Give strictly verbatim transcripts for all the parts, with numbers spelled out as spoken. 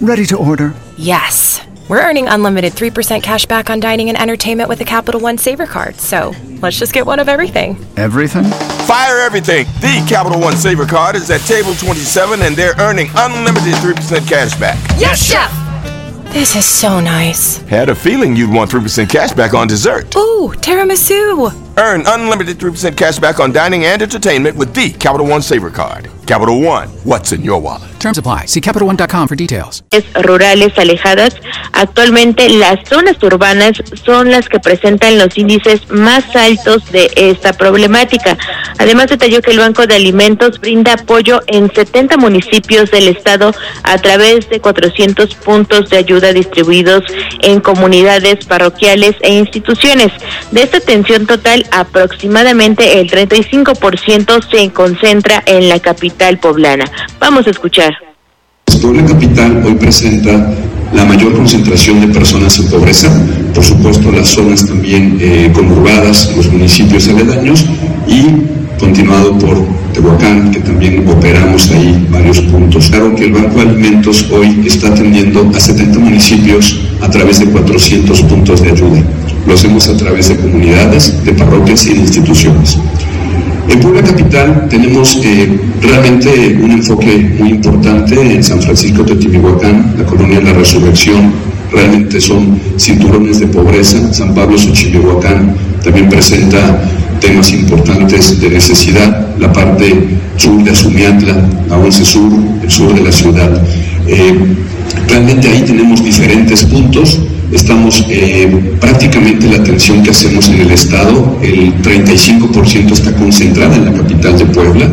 Ready to order? Yes. We're earning unlimited three percent cash back on dining and entertainment with the Capital One Saver Card, so let's just get one of everything. Everything? Fire everything! The Capital One Saver Card is at table twenty-seven and they're earning unlimited three percent cash back. Yes, Chef! This is so nice. Had a feeling you'd want three percent cash back on dessert. Ooh, tiramisu! Earn unlimited three percent cash back on dining and entertainment with the Capital One Saver Card. Capital One, what's in your wallet? Terms apply. See Capital One dot com for details. Rurales alejadas, actualmente las zonas urbanas son las que presentan los índices más altos de esta problemática. Además, detalló que el Banco de Alimentos brinda apoyo en setenta municipios del estado a través de cuatrocientos puntos de ayuda distribuidos en comunidades parroquiales e instituciones. De esta atención total, aproximadamente el treinta y cinco por ciento se concentra en la capital poblana. Vamos a escuchar. Puebla Capital hoy presenta la mayor concentración de personas en pobreza, por supuesto las zonas también eh, conurbadas, los municipios aledaños y continuado por Tehuacán, que también operamos ahí varios puntos. Claro que el Banco de Alimentos hoy está atendiendo a setenta municipios a través de cuatrocientos puntos de ayuda. Lo hacemos a través de comunidades, de parroquias y de instituciones. En Puebla Capital tenemos eh, realmente un enfoque muy importante en San Francisco Teotihuacán, la colonia de la Resurrección, realmente son cinturones de pobreza. San Pablo Xochimehuacán también presenta temas importantes de necesidad, la parte sur de Azumiatla, la once Sur, el sur de la ciudad. Eh, realmente ahí tenemos diferentes puntos. Estamos eh, prácticamente la atención que hacemos en el estado, el treinta y cinco por ciento está concentrada en la capital de Puebla.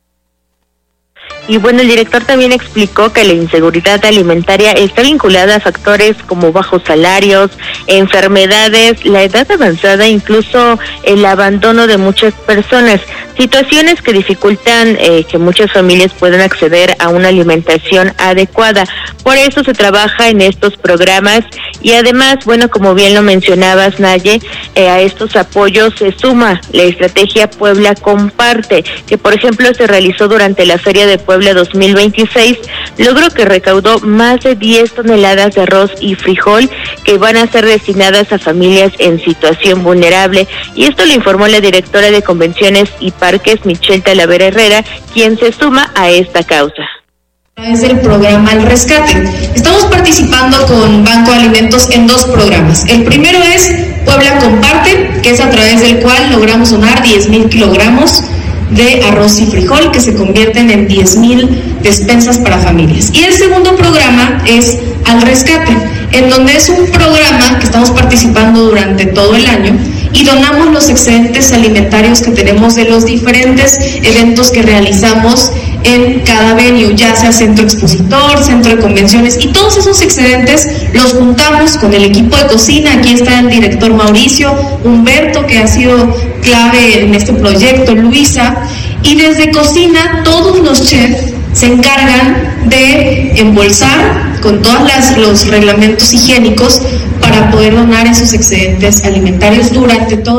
Y bueno, el director también explicó que la inseguridad alimentaria está vinculada a factores como bajos salarios, enfermedades, la edad avanzada, incluso el abandono de muchas personas, situaciones que dificultan eh, que muchas familias puedan acceder a una alimentación adecuada. Por eso se trabaja en estos programas y además, bueno, como bien lo mencionabas, Naye, eh, a estos apoyos se suma la estrategia Puebla Comparte, que por ejemplo se realizó durante la Feria de Puebla dos mil veintiséis, logro que recaudó más de diez toneladas de arroz y frijol que van a ser destinadas a familias en situación vulnerable, y esto lo informó la directora de Convenciones y Parques, Michelle Talavera Herrera, quien se suma a esta causa. Es el programa El Rescate. Estamos participando con Banco de Alimentos en dos programas. El primero es Puebla Comparte, que es a través del cual logramos donar diez mil kilogramos de arroz y frijol que se convierten en diez mil despensas para familias. Y el segundo programa es Al Rescate, en donde es un programa que estamos participando durante todo el año y donamos los excedentes alimentarios que tenemos de los diferentes eventos que realizamos en cada venue, ya sea centro expositor, centro de convenciones, y todos esos excedentes los juntamos con el equipo de cocina. Aquí está el director Mauricio, Humberto, que ha sido clave en este proyecto, Luisa, y desde cocina todos los chefs se encargan de embolsar con todos las, los reglamentos higiénicos para poder donar esos excedentes alimentarios durante todo.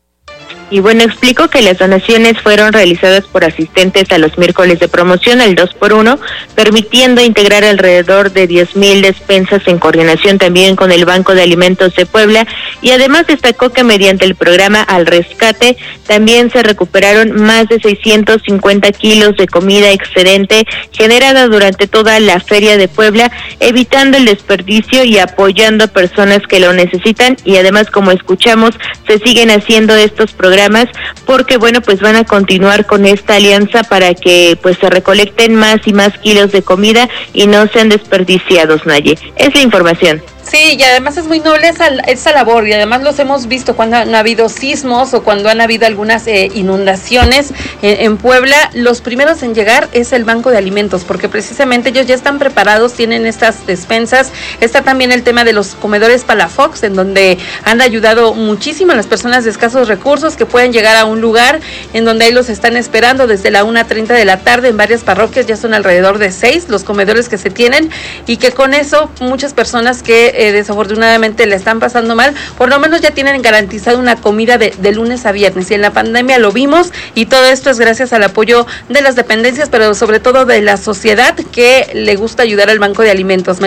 Y bueno, explico que las donaciones fueron realizadas por asistentes a los miércoles de promoción al dos por uno, permitiendo integrar alrededor de diez mil despensas en coordinación también con el Banco de Alimentos de Puebla, y además destacó que mediante el programa Al Rescate también se recuperaron más de seiscientos cincuenta kilos de comida excedente generada durante toda la Feria de Puebla, evitando el desperdicio y apoyando a personas que lo necesitan. Y además, como escuchamos, se siguen haciendo estos programas porque bueno, pues van a continuar con esta alianza para que pues se recolecten más y más kilos de comida y no sean desperdiciados, Naye. Es la información. Sí, y además es muy noble esa, esa labor, y además los hemos visto cuando han habido sismos o cuando han habido algunas eh, inundaciones en, en Puebla. Los primeros en llegar es el Banco de Alimentos, porque precisamente ellos ya están preparados, tienen estas despensas. Está también el tema de los comedores Palafox, en donde han ayudado muchísimo a las personas de escasos recursos que pueden llegar a un lugar en donde ahí los están esperando desde la una treinta de la tarde en varias parroquias. Ya son alrededor de seis los comedores que se tienen, y que con eso muchas personas que Eh, desafortunadamente le están pasando mal, por lo menos ya tienen garantizado una comida de, de lunes a viernes. Y en la pandemia lo vimos, y todo esto es gracias al apoyo de las dependencias, pero sobre todo de la sociedad que le gusta ayudar al Banco de Alimentos.